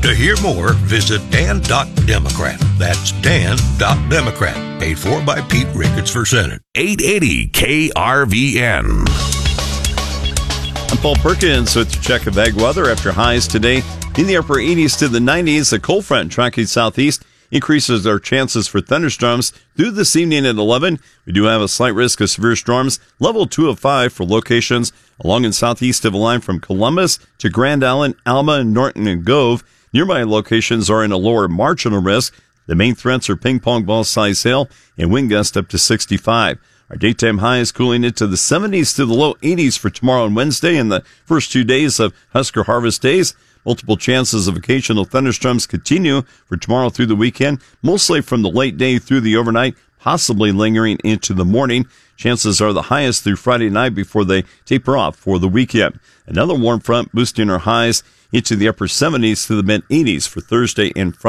To hear more, visit Dan.Democrat. That's Dan.Democrat. Paid for by Pete Ricketts for Senate. 880 KRVN. I'm Paul Perkins with your check of ag weather after highs today in the upper 80s to the 90s. The cold front tracking southeast increases our chances for thunderstorms through this evening at 11. We do have a slight risk of severe storms, level 2 of 5 for locations along and southeast of the line from Columbus to Grand Island, Alma, Norton, and Gove. Nearby locations are in a lower marginal risk. The main threats are ping pong ball size hail and wind gust up to 65. Our daytime high is cooling into the 70s to the low 80s for tomorrow and Wednesday and the first 2 days of Husker harvest days. Multiple chances of occasional thunderstorms continue for tomorrow through the weekend, mostly from the late day through the overnight, possibly lingering into the morning. Chances are the highest through Friday night before they taper off for the weekend. Another warm front boosting our highs into the upper 70s to the mid 80s for Thursday and Friday.